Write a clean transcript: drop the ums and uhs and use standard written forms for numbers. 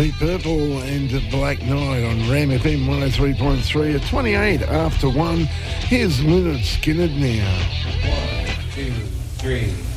Deep Purple and Black Knight on Ram FM 103.3 at 28 after 1. Here's Lynyrd Skynyrd now. 1, 2, 3.